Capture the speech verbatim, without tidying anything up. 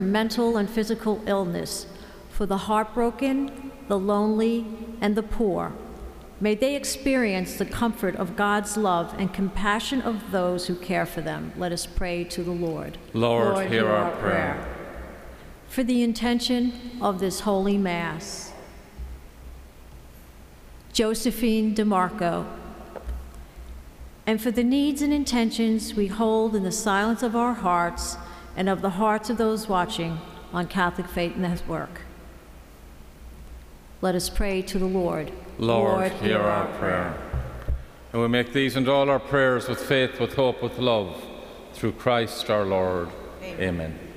mental and physical illness, for the heartbroken, the lonely, and the poor. May they experience the comfort of God's love and compassion of those who care for them. Let us pray to the Lord. Lord, Lord hear, hear our prayer. prayer. For the intention of this holy Mass, Josephine DeMarco, and for the needs and intentions we hold in the silence of our hearts and of the hearts of those watching on Catholic Faith Network. Let us pray to the Lord. Lord, Lord hear, hear our prayer. And we make these and all our prayers with faith, with hope, with love, through Christ our Lord. Amen. Amen.